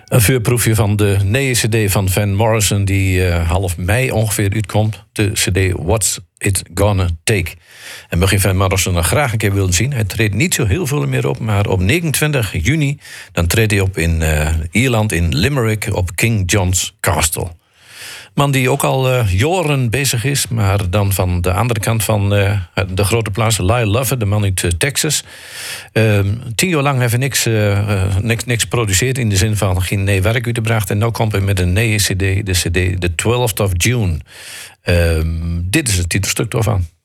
Een vuurproefje van de nieuwe cd van Van Morrison... die half mei ongeveer uitkomt. De cd What's It Gonna Take. En mocht je Van Morrison nog graag een keer willen zien... hij treedt niet zo heel veel meer op... maar op 29 juni dan treedt hij op in Ierland, in Limerick... op King John's Castle. Man die ook al jaren bezig is... maar dan van de andere kant van de grote plaats... Lyle Lovett, de man uit Texas. 10 jaar lang heeft hij niks geproduceerd... in de zin van geen nieuw werk uitgebracht. En nu komt hij met een nieuwe cd, de cd The 12th of June. Dit is het titelstuk daarvan.